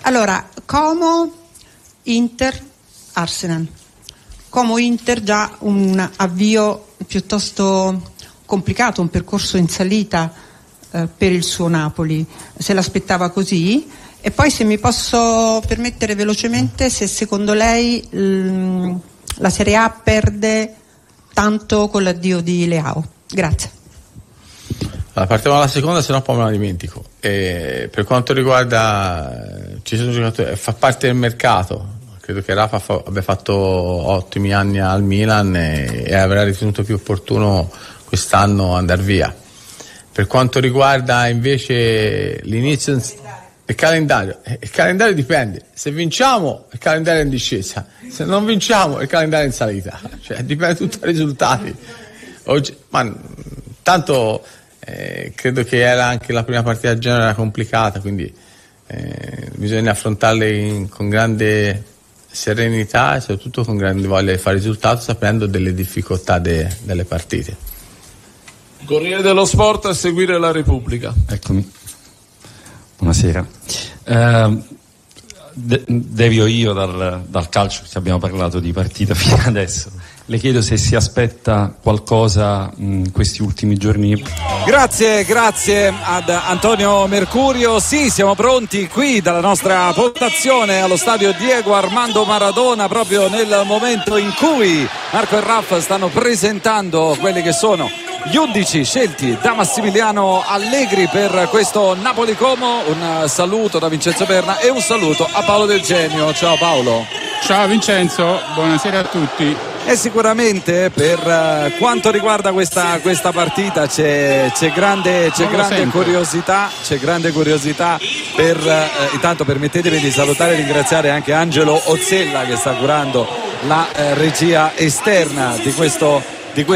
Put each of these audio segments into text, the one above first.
Allora, Como, Inter, Arsenal. Como Inter già un avvio piuttosto complicato, un percorso in salita per il suo Napoli. Se l'aspettava così? E poi, se mi posso permettere velocemente, se secondo lei la Serie A perde tanto con l'addio di Leao. Grazie. Allora, partiamo dalla seconda, se no poi me la dimentico. Per quanto riguarda ci sono giocatori, fa parte del mercato. Credo che Rafa abbia fatto ottimi anni al Milan e avrà ritenuto più opportuno quest'anno andare via. Per quanto riguarda invece l'inizio, il calendario dipende. Se vinciamo, il calendario è in discesa. Se non vinciamo, il calendario è in salita. Cioè, dipende tutto dai risultati. Oggi, tanto credo che era anche la prima partita a Genova era complicata, quindi bisogna affrontarle con grande serenità e soprattutto con grande voglia di fare risultato, sapendo delle difficoltà delle partite. Corriere dello Sport, a seguire la Repubblica. Eccomi. Buonasera. Devio io dal calcio, che abbiamo parlato di partita fino adesso. Le chiedo se si aspetta qualcosa in questi ultimi giorni. Grazie ad Antonio Mercurio. Sì, siamo pronti qui dalla nostra postazione allo stadio Diego Armando Maradona, proprio nel momento in cui Marco e Raf stanno presentando quelli che sono gli 11 scelti da Massimiliano Allegri per questo Napoli-Como. Un saluto da Vincenzo Berna e un saluto a Paolo Del Genio. Ciao Paolo. Ciao Vincenzo, buonasera a tutti. E sicuramente per quanto riguarda questa partita c'è grande curiosità per intanto permettetemi di salutare e ringraziare anche Angelo Ozzella, che sta curando la regia esterna di questo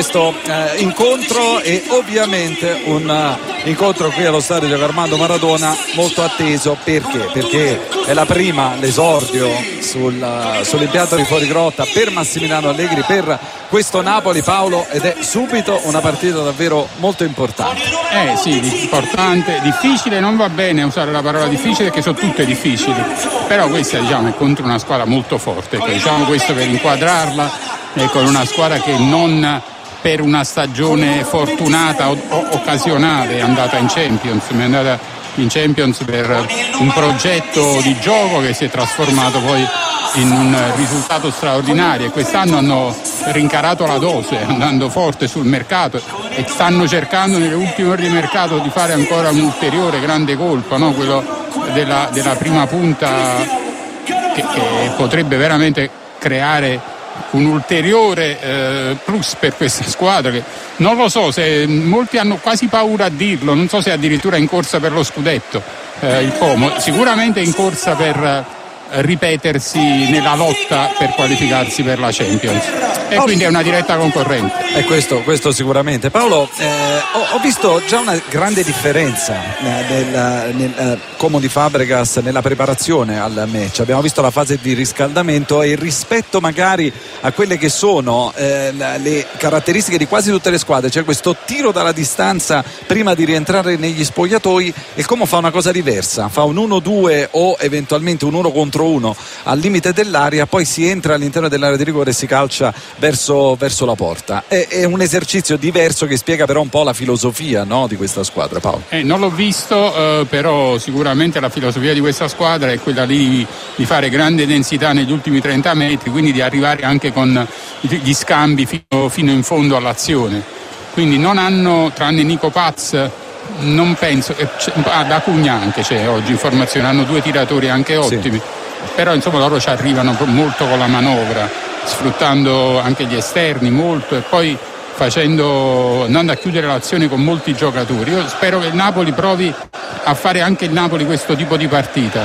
incontro, e ovviamente un incontro qui allo stadio Diego Armando Maradona molto atteso. Perché è la prima, l'esordio sull'impianto di fuorigrotta per Massimiliano Allegri, per questo Napoli, Paolo, ed è subito una partita davvero molto importante. Sì, importante, difficile, non va bene usare la parola difficile, perché sono tutte difficili, però questa è contro una squadra molto forte, questo per inquadrarla, con una squadra che non per una stagione fortunata o occasionale è andata in Champions, ma è andata in Champions per un progetto di gioco che si è trasformato poi in un risultato straordinario, e quest'anno hanno rincarato la dose andando forte sul mercato e stanno cercando nelle ultime ore di mercato di fare ancora un ulteriore grande colpo, no? Quello della prima punta che potrebbe veramente creare un ulteriore plus per questa squadra, che non lo so, se molti hanno quasi paura a dirlo, non so se addirittura è in corsa per lo scudetto il Como, sicuramente è in corsa per ripetersi nella lotta per qualificarsi per la Champions, e quindi è una diretta concorrente. E questo sicuramente. Paolo, ho visto già una grande differenza nel Como di Fabregas nella preparazione al match. Abbiamo visto la fase di riscaldamento e rispetto magari a quelle che sono le caratteristiche di quasi tutte le squadre, cioè questo tiro dalla distanza prima di rientrare negli spogliatoi. Il Como fa una cosa diversa, fa un 1-2 o eventualmente un 1 contro 1 al limite dell'area, poi si entra all'interno dell'area di rigore e si calcia verso la porta. È un esercizio diverso che spiega però un po' la filosofia, no, di questa squadra, Paolo. Non l'ho visto, però sicuramente la filosofia di questa squadra è quella di fare grande densità negli ultimi 30 metri, quindi di arrivare anche con gli scambi fino in fondo all'azione. Quindi non hanno, tranne Nico Paz, non penso, da Cugna anche c'è oggi informazione, hanno 2 tiratori anche ottimi. Sì. Però insomma loro ci arrivano molto con la manovra, sfruttando anche gli esterni molto, e poi andando a chiudere l'azione con molti giocatori. Io spero che il Napoli provi a fare anche il Napoli questo tipo di partita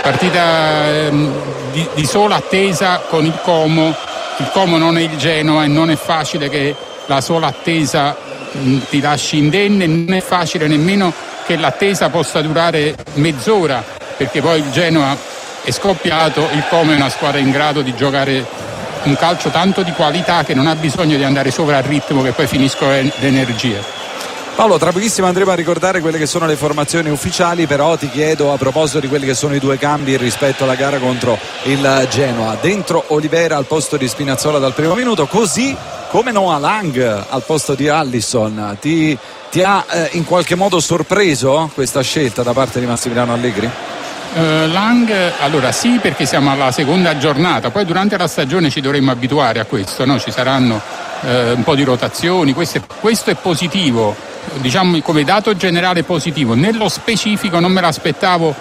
di sola attesa con il Como. Il Como non è il Genoa e non è facile che la sola attesa ti lasci indenne, non è facile nemmeno che l'attesa possa durare mezz'ora, perché poi il Genoa è scoppiato, il Como è una squadra in grado di giocare un calcio tanto di qualità che non ha bisogno di andare sopra al ritmo, che poi finiscono le energie. Paolo, tra pochissimo andremo a ricordare quelle che sono le formazioni ufficiali, però ti chiedo a proposito di quelli che sono i due cambi rispetto alla gara contro il Genoa. Dentro Olivera al posto di Spinazzola dal primo minuto, così come Noah Lang al posto di Alisson. Ti ha in qualche modo sorpreso questa scelta da parte di Massimiliano Allegri? Lang, allora sì, perché siamo alla seconda giornata, poi durante la stagione ci dovremmo abituare a questo, no? Ci saranno un po' di rotazioni, questo è positivo, diciamo come dato generale positivo. Nello specifico non me l'aspettavo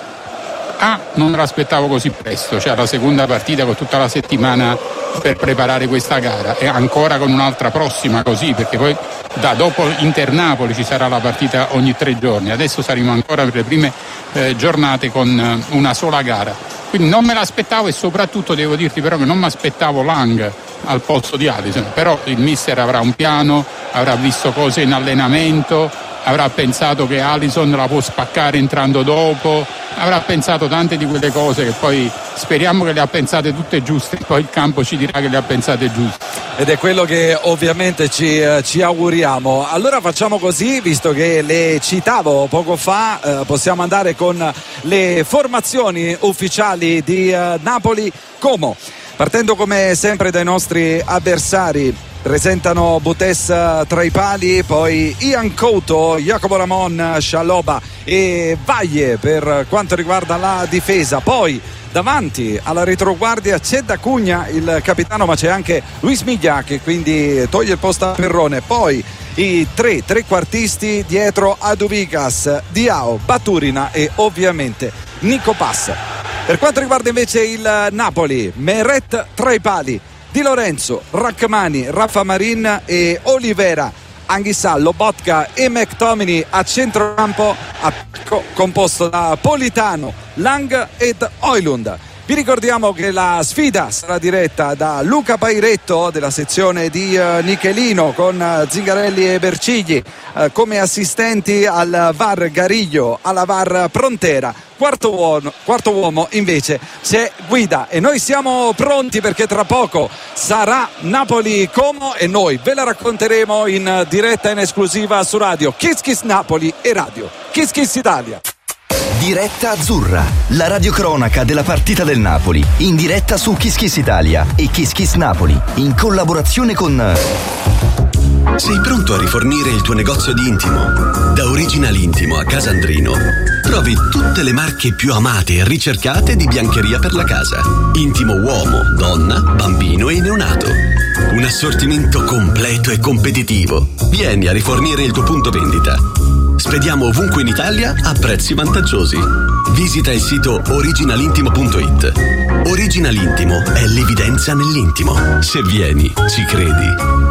così presto, cioè la seconda partita con tutta la settimana per preparare questa gara e ancora con un'altra prossima così, perché poi da dopo Inter-Napoli ci sarà la partita ogni 3 giorni, adesso saremo ancora per le prime giornate con una sola gara, quindi non me l'aspettavo e soprattutto devo dirti però che non mi aspettavo Lang al posto di Alisson, però il mister avrà un piano, avrà visto cose in allenamento, avrà pensato che Alisson la può spaccare entrando dopo, avrà pensato tante di quelle cose che poi speriamo che le ha pensate tutte giuste, poi il campo ci dirà che le ha pensate giuste. Ed è quello che ovviamente ci auguriamo. Allora facciamo così, visto che le citavo poco fa, possiamo andare con le formazioni ufficiali di Napoli Como. Partendo come sempre dai nostri avversari, presentano Butes tra i pali, poi Ian Couto, Jacopo Ramon, Scialoba e Vaglie per quanto riguarda la difesa. Poi davanti alla retroguardia c'è D'Acugna, il capitano, ma c'è anche Luis Miglia che quindi toglie il posto a Perrone. Poi i tre trequartisti dietro a Duvicas, Diao, Baturina e ovviamente Nico Passa. Per quanto riguarda invece il Napoli, Meret tra i pali, Di Lorenzo, Rachmani, Rafa Marin e Olivera, Anghissà, Lobotka e McTominay a centrocampo, composto da Politano, Lang ed Højlund. Vi ricordiamo che la sfida sarà diretta da Luca Pairetto della sezione di Nichelino, con Zingarelli e Bercigli come assistenti, al VAR Gariglio, alla VAR Prontera. Quarto uomo invece c'è Guida e noi siamo pronti perché tra poco sarà Napoli Como e noi ve la racconteremo in diretta in esclusiva su Radio Kiss Kiss Napoli e Radio Kiss Kiss Italia. Diretta Azzurra, la radiocronaca della partita del Napoli, in diretta su Kiss Kiss Italia e Kiss Kiss Napoli, in collaborazione con... Sei pronto a rifornire il tuo negozio di intimo? Da Original Intimo a Casandrino trovi tutte le marche più amate e ricercate di biancheria per la casa. Intimo uomo, donna, bambino e neonato. Un assortimento completo e competitivo. Vieni a rifornire il tuo punto vendita. Spediamo ovunque in Italia a prezzi vantaggiosi. Visita il sito originalintimo.it. Original Intimo è l'evidenza nell'intimo. Se vieni, ci credi.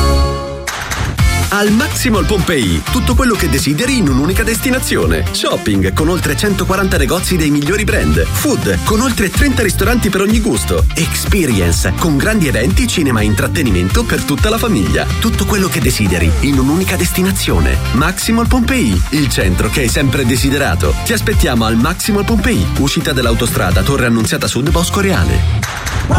Al Maximall Pompei, tutto quello che desideri in un'unica destinazione. Shopping con oltre 140 negozi dei migliori brand. Food con oltre 30 ristoranti per ogni gusto. Experience con grandi eventi, cinema e intrattenimento per tutta la famiglia. Tutto quello che desideri in un'unica destinazione. Maximall Pompei, il centro che hai sempre desiderato. Ti aspettiamo al Maximall Pompei, uscita dell'autostrada Torre Annunziata Sud Bosco Reale.